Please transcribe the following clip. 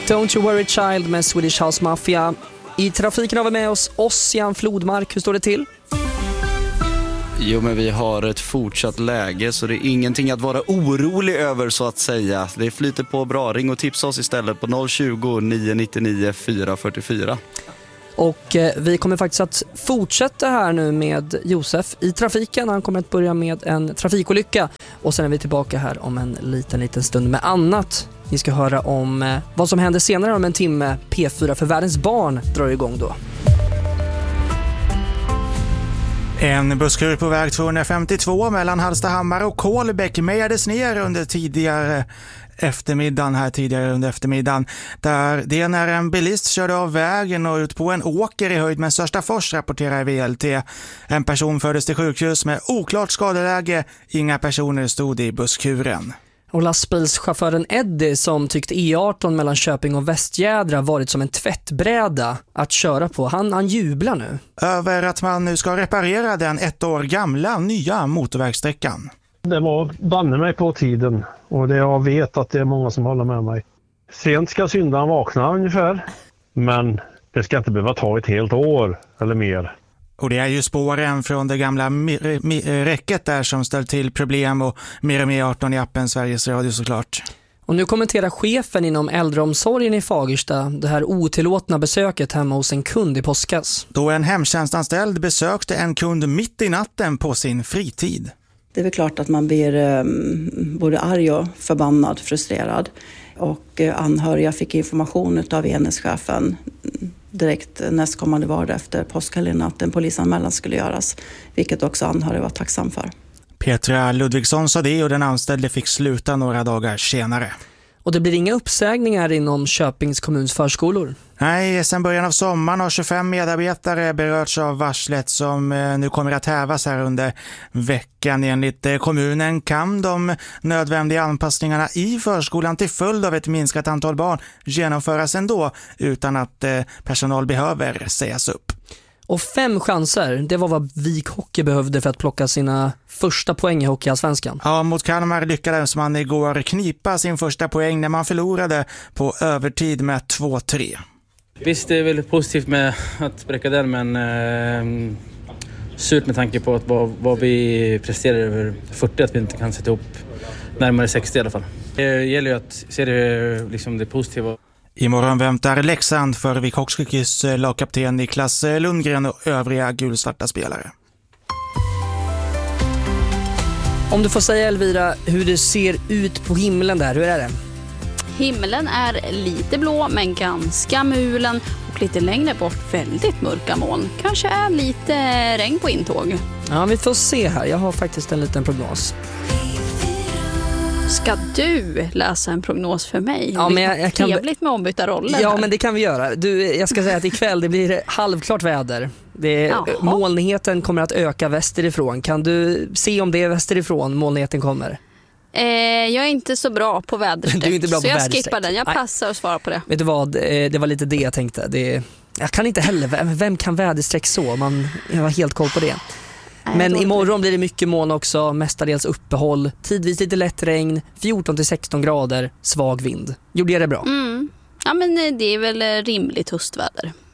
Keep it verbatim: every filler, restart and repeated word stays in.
Don't You Worry Child med Swedish House Mafia. I trafiken har vi med oss Ossian Flodmark. Hur står det till? Jo, men vi har ett fortsatt läge så det är ingenting att vara orolig över så att säga. Det flyter på bra. Ring och tipsa oss istället på noll tjugo, nio nittionio, fyra fyrtiofyra. Och eh, vi kommer faktiskt att fortsätta här nu med Josef i trafiken. Han kommer att börja med en trafikolycka. Och sen är vi tillbaka här om en liten, liten stund med annat. Vi ska höra om eh, vad som händer senare om en timme. P fyra för världens barn drar igång då. En busskur på väg tvåhundrafemtiotvå mellan Hallstahammar och Kolbäck mejades ner under tidigare eftermiddagen här tidigare under eftermiddagen. Där det är när en bilist körde av vägen och ut på en åker i höjd med Sörstafors, rapporterar V L T. En person fördes till sjukhus med oklart skadeläge. Inga personer stod i busskuren. Och lastbilschauffören Eddie som tyckte E arton mellan Köping och Västjädra varit som en tvättbräda att köra på. Han, han jublar nu. Över att man nu ska reparera den ett år gamla nya motorvägssträckan. Det var banne mig på tiden och det jag vet att det är många som håller med mig. Sent ska syndaren vakna ungefär, men det ska inte behöva ta ett helt år eller mer. Och det är ju spåren från det gamla mi- mi- räcket där som ställt till problem och mer och mer arton i appen Sveriges Radio såklart. Och nu kommenterar chefen inom äldreomsorgen i Fagersta det här otillåtna besöket hemma hos en kund i påskas. Då en hemtjänstanställd besökte en kund mitt i natten på sin fritid. Det är väl klart att man blir eh, både arg och förbannad, frustrerad. Och eh, anhöriga fick information av enhetschefen direkt nästkommande vardag efter påskhelgen att en polisanmälan skulle göras. Vilket också anhöriga var tacksam för. Petra Ludvigsson sa det och den anställde fick sluta några dagar senare. Och det blir inga uppsägningar inom Köpings kommuns förskolor. Nej, sedan början av sommaren har tjugofem medarbetare berörts av varslet som nu kommer att hävas här under veckan. Enligt kommunen kan de nödvändiga anpassningarna i förskolan till följd av ett minskat antal barn genomföras ändå utan att personal behöver sägas upp. Och fem chanser, det var vad Vik Hockey behövde för att plocka sina första poäng i Hockeyallsvenskan. Ja, mot Kalmar lyckades man igår knipa sin första poäng när man förlorade på övertid med två tre. Visst, det är väldigt positivt med att spräcka den, men eh, surt med tanke på att vad, vad vi presterar över fyrtio, att vi inte kan sätta ihop närmare sextio i alla fall. Det gäller ju att se det, liksom det positiva. Imorgon väntar Leksand för Vik Hockeys lagkapten Niklas Lundgren och övriga gulsvarta spelare. Om du får säga, Elvira, hur det ser ut på himlen där, hur är det? Himlen är lite blå men ganska mulen och lite längre bort väldigt mörka moln. Kanske är lite regn på intåg. Ja, vi får se här. Jag har faktiskt en liten prognos. Ska du läsa en prognos för mig? Ja, men jag, jag kan... Trevligt med ombytta roller. Ja, här. men det kan vi göra. Du, jag ska säga att ikväll det blir halvklart väder. Det, molnigheten kommer att öka västerifrån. Kan du se om det är västerifrån molnigheten kommer? Eh, jag är inte så bra på väderstreck. Du är inte bra på så jag väderstreck. skippar den. Jag passar Nej. och svarar på det. Vet du vad? Det var lite det jag tänkte. Det, jag kan inte heller. Vem kan väderstreck så? Man, jag har helt koll på det. Men imorgon blir det mycket moln också, mestadels uppehåll, tidvis lite lätt regn, fjorton till sexton grader, svag vind. Gjorde jag det bra? Mm. Ja, men det är väl rimligt höstväder.